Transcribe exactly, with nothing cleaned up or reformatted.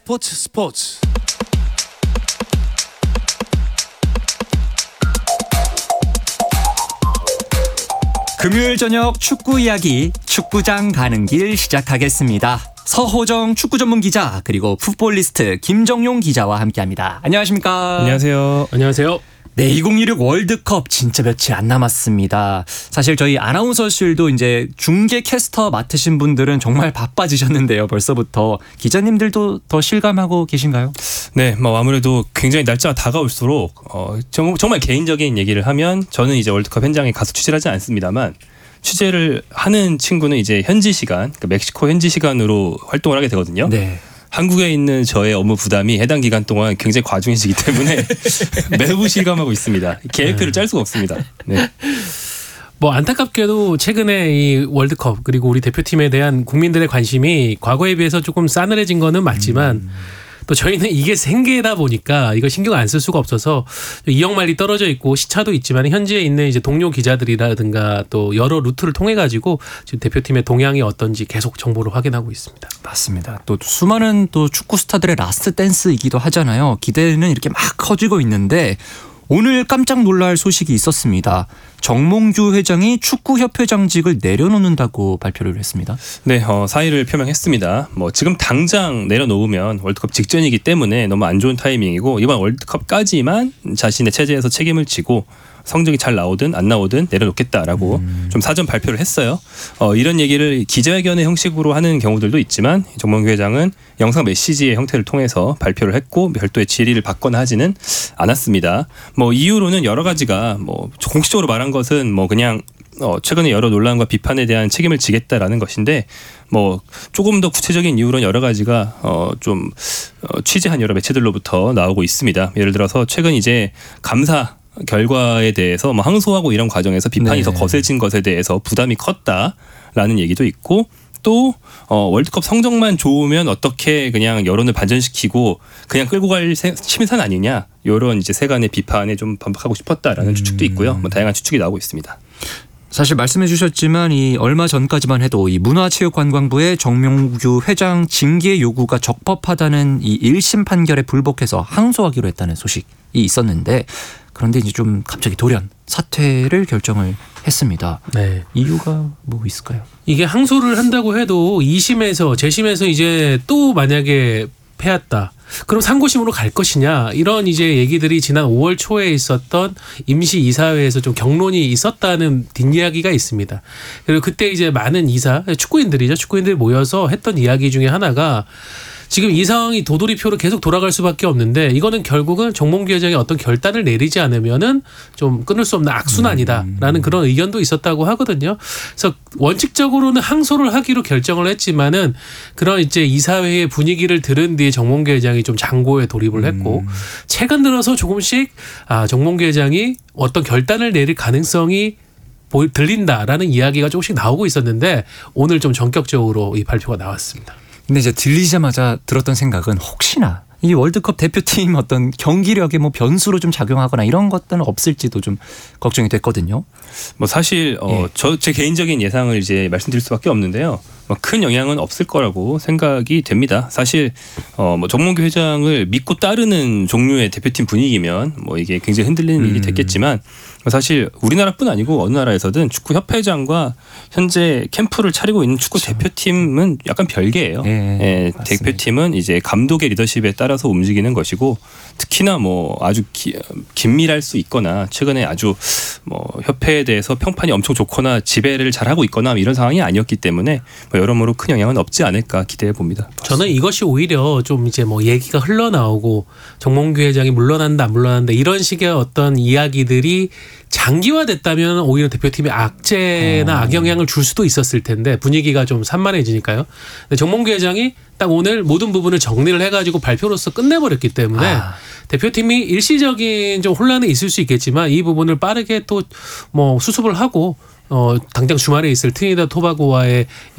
스포츠 스포츠 금요일 저녁 축구 이야기 축구장 가는 길 시작하겠습니다. 서호정 축구 전문 기자 그리고 풋볼리스트 김정용 기자와 함께합니다. 안녕하십니까? 안녕하세요. 안녕하세요. 네, 이천이십육 월드컵 진짜 며칠 안 남았습니다. 사실 저희 아나운서실도 이제 중계 캐스터 맡으신 분들은 정말 바빠지셨는데요. 벌써부터 기자님들도 더 실감하고 계신가요? 네, 뭐 아무래도 굉장히 날짜가 다가올수록 어, 정말 개인적인 얘기를 하면 저는 이제 월드컵 현장에 가서 취재를 하지 않습니다만 취재를 하는 친구는 이제 현지 시간, 그러니까 멕시코 현지 시간으로 활동을 하게 되거든요. 네. 한국에 있는 저의 업무 부담이 해당 기간 동안 굉장히 과중해지기 때문에 매우 실감하고 있습니다. 계획표를 짤 수가 없습니다. 네. 뭐 안타깝게도 최근에 이 월드컵 그리고 우리 대표팀에 대한 국민들의 관심이 과거에 비해서 조금 싸늘해진 거는 맞지만 음. 또 저희는 이게 생계다 보니까 이거 신경 안 쓸 수가 없어서 이억만리 떨어져 있고 시차도 있지만 현지에 있는 이제 동료 기자들이라든가 또 여러 루트를 통해 가지고 지금 대표팀의 동향이 어떤지 계속 정보를 확인하고 있습니다. 맞습니다. 또 수많은 또 축구 스타들의 라스트 댄스이기도 하잖아요. 기대는 이렇게 막 커지고 있는데 오늘 깜짝 놀랄 소식이 있었습니다. 정몽규 회장이 축구협회장직을 내려놓는다고 발표를 했습니다. 네, 어, 사의를 표명했습니다. 뭐 지금 당장 내려놓으면 월드컵 직전이기 때문에 너무 안 좋은 타이밍이고 이번 월드컵까지만 자신의 체제에서 책임을 지고 성적이 잘 나오든 안 나오든 내려놓겠다라고 음. 좀 사전 발표를 했어요. 어, 이런 얘기를 기자회견의 형식으로 하는 경우들도 있지만 정몽규 회장은 영상 메시지의 형태를 통해서 발표를 했고 별도의 질의를 받거나 하지는 않았습니다. 뭐 이유로는 여러 가지가 뭐 공식적으로 말한 것은 뭐 그냥 어, 최근에 여러 논란과 비판에 대한 책임을 지겠다라는 것인데 뭐 조금 더 구체적인 이유로는 여러 가지가 어, 좀 어, 취재한 여러 매체들로부터 나오고 있습니다. 예를 들어서 최근 이제 감사 결과에 대해서 뭐 항소하고 이런 과정에서 비판이 네. 더 거세진 것에 대해서 부담이 컸다라는 얘기도 있고 또 어, 월드컵 성적만 좋으면 어떻게 그냥 여론을 반전시키고 그냥 끌고 갈 심산 아니냐 이런 이제 세간의 비판에 좀 반박하고 싶었다라는 음. 추측도 있고요. 뭐 다양한 추측이 나오고 있습니다. 사실 말씀해 주셨지만 이 얼마 전까지만 해도 이 문화체육관광부의 정몽규 회장 징계 요구가 적법하다는 이 일 심 판결에 불복해서 항소하기로 했다는 소식이 있었는데 그런데 이제 좀 갑자기 돌연 사퇴를 결정을 했습니다. 네. 이유가 뭐 있을까요? 이게 항소를 한다고 해도 이 심에서 재심에서 이제 또 만약에 패했다. 그럼 상고심으로 갈 것이냐 이런 이제 얘기들이 지난 오월 초에 있었던 임시 이사회에서 좀 격론이 있었다는 뒷이야기가 있습니다. 그리고 그때 이제 많은 이사 축구인들이죠. 축구인들이 모여서 했던 이야기 중에 하나가 지금 이 상황이 도돌이표로 계속 돌아갈 수밖에 없는데 이거는 결국은 정몽규 회장이 어떤 결단을 내리지 않으면은 좀 끊을 수 없는 악순환이다라는 그런 의견도 있었다고 하거든요. 그래서 원칙적으로는 항소를 하기로 결정을 했지만은 그런 이제 이사회의 분위기를 들은 뒤에 정몽규 회장이 좀 장고에 돌입을 했고 최근 들어서 조금씩 아, 정몽규 회장이 어떤 결단을 내릴 가능성이 들린다라는 이야기가 조금씩 나오고 있었는데 오늘 좀 전격적으로 이 발표가 나왔습니다. 근데 이제 들리자마자 들었던 생각은 혹시나 이 월드컵 대표팀 어떤 경기력에 뭐 변수로 좀 작용하거나 이런 것들은 없을지도 좀 걱정이 됐거든요. 뭐 사실 어, 예. 저 제 개인적인 예상을 이제 말씀드릴 수밖에 없는데요. 뭐 큰 영향은 없을 거라고 생각이 됩니다. 사실 어, 뭐 정몽규 회장을 믿고 따르는 종류의 대표팀 분위기면 뭐 이게 굉장히 흔들리는 음. 일이 됐겠지만 사실 우리나라뿐 아니고 어느 나라에서든 축구 협회장과 현재 캠프를 차리고 있는 축구 그렇죠. 대표팀은 약간 별개예요. 예, 예, 대표팀은 이제 감독의 리더십에 따라서 움직이는 것이고 특히나 뭐 아주 기, 긴밀할 수 있거나 최근에 아주 뭐 협회에 대해서 평판이 엄청 좋거나 지배를 잘하고 있거나 이런 상황이 아니었기 때문에 뭐 여러모로 큰 영향은 없지 않을까 기대해 봅니다. 저는 이것이 오히려 좀 이제 뭐 얘기가 흘러나오고 정몽규 회장이 물러난다 안 물러난다 이런 식의 어떤 이야기들이 장기화됐다면 오히려 대표팀에 악재나 어. 악영향을 줄 수도 있었을 텐데 분위기가 좀 산만해지니까요. 근데 정몽규 회장이 딱 오늘 모든 부분을 정리를 해가지고 발표로서 끝내버렸기 때문에 아. 대표팀이 일시적인 좀 혼란이 있을 수 있겠지만 이 부분을 빠르게 또 뭐 수습을 하고 어 당장 주말에 있을 트리니다드 토바고와의